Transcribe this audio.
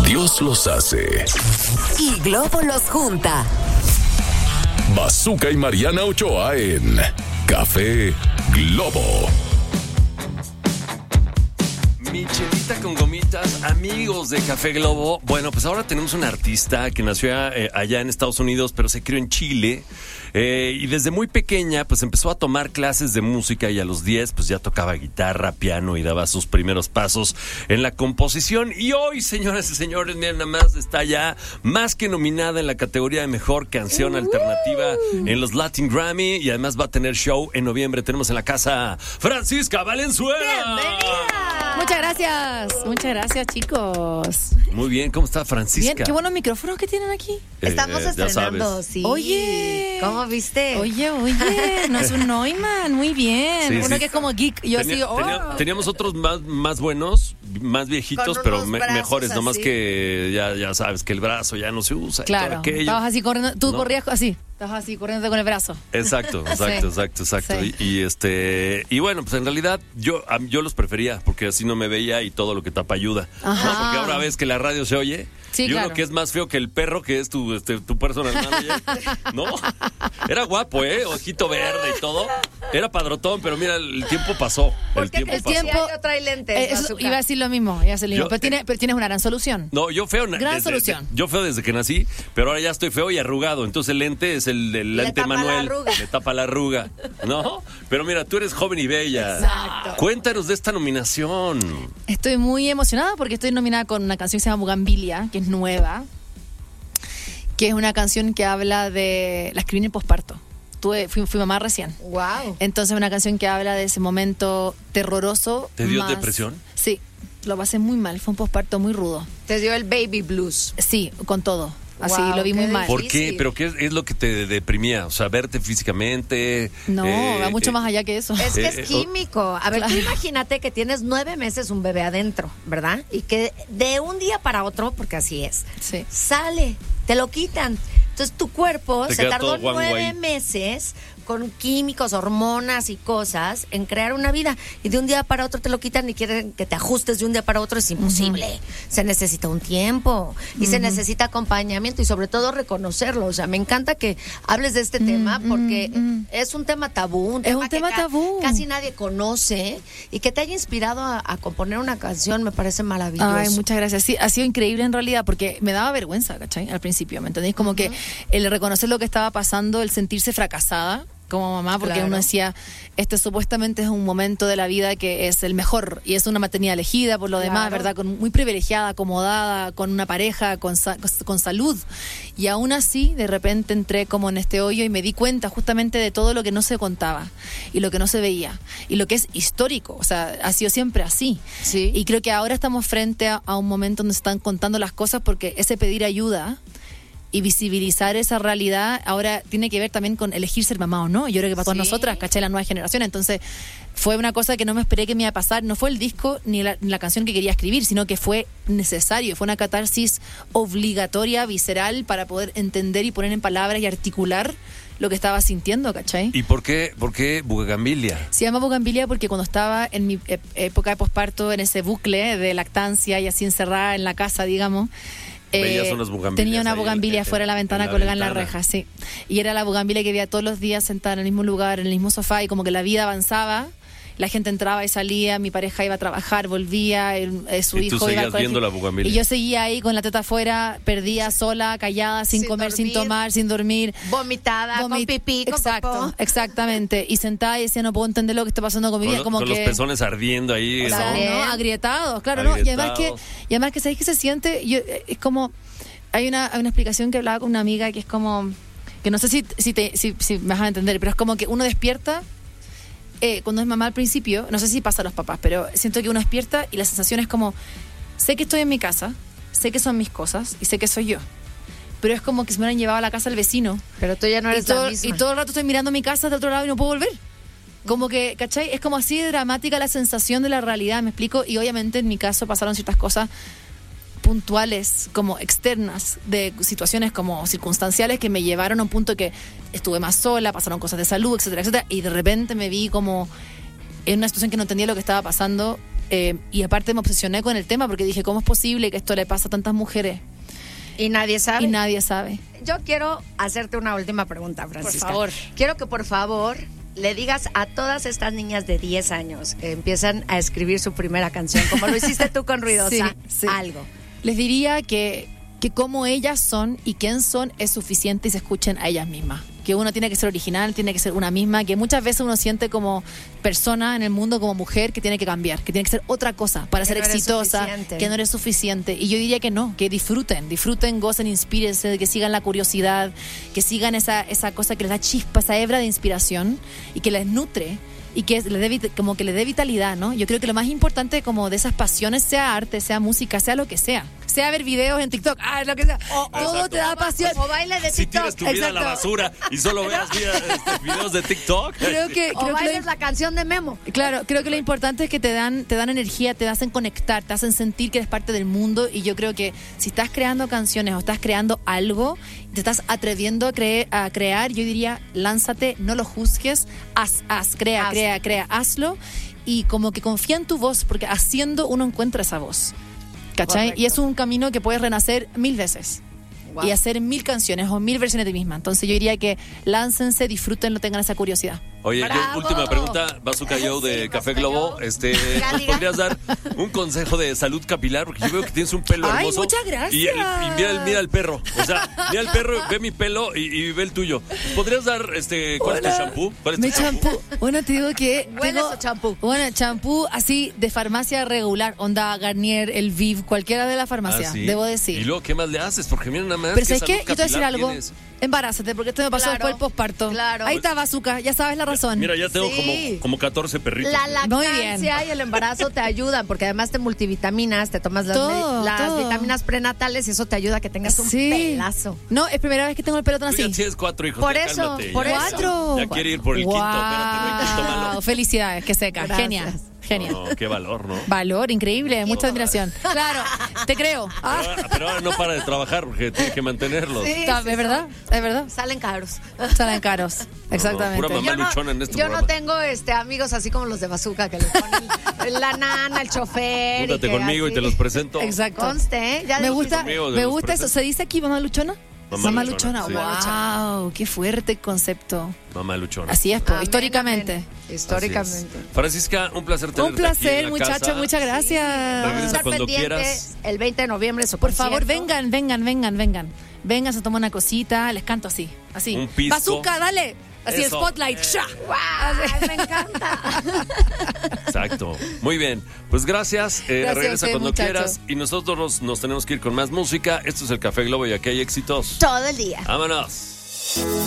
Dios los hace y Globo los junta. Bazooka y Mariana Ochoa en Café Globo. Michelita con gomitas, amigos de Café Globo. Bueno, pues ahora tenemos una artista que nació allá en Estados Unidos, pero se crió en Chile. Y desde muy pequeña, pues empezó a tomar clases de música y a los 10, pues ya tocaba guitarra, piano y daba sus primeros pasos en la composición. Y hoy, señoras y señores, miren, nada más está ya más que nominada en la categoría de Mejor Canción Alternativa en los Latin Grammy y además va a tener show en noviembre. Tenemos en la casa Francisca Valenzuela. ¡Bienvenida! Muchas gracias, chicos. Muy bien, ¿cómo está Francisca? Bien, qué buenos micrófonos que tienen aquí. Estamos estrenando, sí. Oye. ¿Cómo viste? Oye, no es un Neumann, muy bien. Sí, uno sí. que es como geek. Yo teníamos otros más buenos, más viejitos, Con pero unos brazos mejores, nomás así. que ya sabes que el brazo ya no se usa. Claro, y todo aquello. estabas así corriendo, tú ¿No? corrías así, estabas así corriendo con el brazo. Exacto. Sí. Y bueno, pues en realidad yo los prefería porque así no me veía y todo lo que tapa ayuda. Ajá. ¿No? Porque ahora ves que la radio se oye. Sí, y claro. uno que es más feo que el perro, que es tu personal manager. ¿No? Era guapo, ojito verde y todo. Era padrotón, pero mira, el tiempo pasó. Porque el tiempo- yo trae lentes. Eso, Bazooka. iba a decir lo mismo, pero tienes una gran solución. No, yo feo. Gran solución. Yo feo desde que nací, pero ahora ya estoy feo y arrugado. Entonces el lente es el lente tapa Manuel. la arruga. Le tapa la arruga. ¿No? Pero mira, tú eres joven y bella. Exacto. Cuéntanos de esta nominación. Estoy muy emocionada porque estoy nominada con una canción que se llama Bugambilia, que es nueva, que es una canción que habla de... La escribí en el posparto. Fui mamá recién. Wow. Entonces es una canción que habla de ese momento terroroso. ¿Te dio más- depresión? Sí, lo pasé muy mal. Fue un posparto muy rudo. Te dio el baby blues. Sí, con todo. Así, Wow, lo vi muy qué mal. ¿Por difícil. qué? ¿Pero qué es lo que te deprimía? O sea, verte físicamente. No, va mucho más allá que eso. Es que es químico. A ver, tú imagínate que tienes 9 meses un bebé adentro, ¿verdad? Y que de un día para otro, porque así es, Sí. sale, te lo quitan. Entonces tu cuerpo Te se queda tardó todo guango 9 ahí. meses con químicos, hormonas y cosas en crear una vida. Y de un día para otro te lo quitan y quieren que te ajustes de un día para otro. Es imposible. Se necesita un tiempo y se necesita acompañamiento y sobre todo reconocerlo. O sea, me encanta que hables de este tema porque es un tema tabú. Es un tema que tabú. Casi nadie conoce y que te haya inspirado a componer una canción me parece maravilloso. Ay, muchas gracias. Sí, ha sido increíble en realidad porque me daba vergüenza, ¿cachai? Al principio, ¿me entendéis? Como que el reconocer lo que estaba pasando, el sentirse fracasada como mamá, porque Claro. uno decía, este supuestamente es un momento de la vida que es el mejor y es una maternidad elegida por lo demás, Claro. ¿verdad? Muy privilegiada, acomodada, con una pareja, con salud. Y aún así, de repente entré como en este hoyo y me di cuenta justamente de todo lo que no se contaba y lo que no se veía y lo que es histórico. O sea, ha sido siempre así. Sí. Y creo que ahora estamos frente a un momento donde se están contando las cosas porque ese pedir ayuda y visibilizar esa realidad ahora tiene que ver también con elegir ser mamá o no. Yo creo que para todas Sí. nosotras, ¿cachai? La nueva generación. Entonces fue una cosa que no me esperé que me iba a pasar. No fue el disco ni la canción que quería escribir, sino que fue necesario. Fue una catarsis obligatoria, visceral, para poder entender y poner en palabras y articular lo que estaba sintiendo, ¿cachai? ¿Y por qué Bugambilia? Se llama Bugambilia porque cuando estaba en mi época de posparto, en ese bucle de lactancia y así encerrada en la casa, digamos, Veías unas bugambilias tenía una ahí bugambilia fuera de la ventana colgada en la reja, sí. Y era la bugambilia que veía todos los días sentada en el mismo lugar, en el mismo sofá, y como que la vida avanzaba. La gente entraba y salía, mi pareja iba a trabajar, volvía, su Y tú hijo iba al seguías colegio. viendo la bugambilia. Y yo seguía ahí con la teta afuera, perdida, sola, callada, sin comer, sin dormir, tomar, sin dormir. Vomitada, con pipí, con Exacto, popó. exactamente. Y sentada y decía, no puedo entender lo que está pasando con mi vida. Como con que, los pezones ardiendo ahí. o sea, ¿no? Bien. ¿no? Agrietados, claro, ¿no? Agrietados. Y además que ¿sabéis qué se siente? Es como, hay una explicación que hablaba con una amiga que es como, que no sé si me vas a entender, pero es como que uno despierta cuando es mamá al principio, no sé si pasa a los papás, pero siento que uno despierta y la sensación es como, sé que estoy en mi casa, sé que son mis cosas y sé que soy yo. Pero es como que se me han llevado a la casa al vecino. Pero tú ya no eres la misma. Y todo el rato estoy mirando mi casa de otro lado y no puedo volver. Como que, ¿cachai? Es como así de dramática la sensación de la realidad, ¿me explico? Y obviamente en mi caso pasaron ciertas cosas puntuales, como externas, de situaciones como circunstanciales que me llevaron a un punto que estuve más sola, pasaron cosas de salud, etcétera, etcétera, y de repente me vi como en una situación que no entendía lo que estaba pasando Y aparte me obsesioné con el tema porque dije, ¿cómo es posible que esto le pasa a tantas mujeres? Y nadie sabe. Y nadie sabe. Yo quiero hacerte una última pregunta, Francisca. Por favor. Quiero que por favor le digas a todas estas niñas de 10 años que empiezan a escribir su primera canción, como lo hiciste tú con Ruidosa, Sí. algo. Les diría que como ellas son y quién son es suficiente y se escuchen a ellas mismas. Que uno tiene que ser original, tiene que ser una misma, que muchas veces uno siente como persona en el mundo, como mujer, que tiene que cambiar, que tiene que ser otra cosa para ser no eres exitosa, suficiente. que no eres suficiente. Y yo diría que no, que disfruten, gocen, inspírense, que sigan la curiosidad, que sigan esa cosa que les da chispa, esa hebra de inspiración y que les nutre. Y que como que le dé vitalidad, ¿no? Yo creo que lo más importante como de esas pasiones, sea arte, sea música, sea lo que sea ver videos en TikTok, lo que sea, todo te da pasión. O baile de Si TikTok. tiras tu vida a la basura y solo veas videos de TikTok. Creo que bailes la canción de Memo. Claro, creo que lo importante es que te dan energía, te hacen conectar, te hacen sentir que eres parte del mundo. Y yo creo que si estás creando canciones o estás creando algo, te estás atreviendo a crear, yo diría, lánzate, no lo juzgues, crea, hazlo. Y como que confía en tu voz, porque haciendo uno encuentra esa voz. ¿Cachai? Correcto. Y es un camino que puedes renacer 1000 veces. Wow. Y hacer 1000 canciones o 1000 versiones de ti misma. Entonces yo diría que láncense, disfrútenlo, tengan esa curiosidad. Oye, ¡Bravo! última pregunta, Bazooka Joe de Sí, Café Bazooka Globo. Joe. ¿Nos Diga. podrías dar un consejo de salud capilar? Porque yo veo que tienes un pelo Ay, hermoso. muchas gracias. Y mira el perro. O sea, mira el perro, ve mi pelo y ve el tuyo. ¿Podrías dar ¿cuál es tu shampoo? ¿Cuál es tu Mi champú. Bueno, te digo que Bueno, eso, champú. Bueno, champú así de farmacia regular, onda Garnier, el Viv, cualquiera de la farmacia, Ah, ¿sí? debo decir. ¿Y luego qué más le haces? Porque mira nada más. Pero ¿qué ¿sabes qué? salud Yo te voy a decir capilar algo. tienes? Embarázate, porque esto me pasó Claro, después del posparto. claro. Ahí está, Bazooka, ya sabes la razón. Mira, ya tengo Sí. como 14 perritos. La Muy lactancia bien. y el embarazo te ayudan, porque además te multivitaminas, te tomas las Todo. vitaminas prenatales y eso te ayuda a que tengas un Sí. pelazo. No, es primera vez que tengo el pelo tan Tú ya así. tienes 4 hijos. Por ya eso, cálmate, por ya. eso. 4. Ya quiere ir por el quinto, espérate, no hay quinto malo. Felicidades, que seca. Gracias. Genial. No, qué valor, ¿no? Valor, increíble, mucha admiración. Claro, te creo. Pero ahora no para de trabajar porque tiene que mantenerlos. Sí. Es verdad, es verdad. Salen caros. Salen caros, exactamente. pura mamá luchona en este yo programa. no tengo amigos así como los de Bazooka que le ponen la nana, el chofer. Júntate y que conmigo y así. te los presento. Exacto. Conste, ¿eh? Ya Me dijiste. gusta, amigos de me los gusta eso. presentes. ¿Se dice aquí mamá luchona? Mamá luchona, sí. Wow, qué fuerte concepto. Mamá luchona. Así es, po, Amén, históricamente. amén. Históricamente. Así es. Francisca, un placer tenerte Un placer, aquí en la muchacho, casa. muchas gracias. Regresa Estar cuando pendiente, quieras. el 20 de noviembre su Por favor, concierto. vengan. Vengan, se toman una cosita, les canto así. Un pisco. Bazooka, dale. Así, Eso. spotlight. ¡Sha! ¡Guau! Me encanta. Exacto. Muy bien. Pues gracias. Gracias a Regresa usted, cuando muchacho. quieras. Y nosotros nos tenemos que ir con más música. Esto es el Café Globo y aquí hay éxitos. Todo el día. Vámonos.